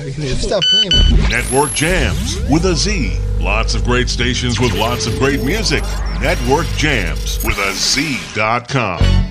Stop playing with me. Network Jams with a Z. Lots of great stations with lots of great music. Network Jams with a Z.com.